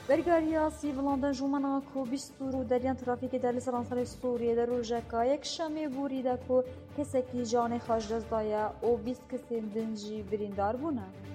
برگاریا سیڤڵاندە ژوومەنەوە کۆ بیستور و دەریان ترافیکی در لسرانسەری سووریە دەڕۆژەکە یەک شەمێ بووریدا کۆ کەسێکی ژانەی خۆش دەستدایە و 20 کەسێن دنجی بریندار بوونە.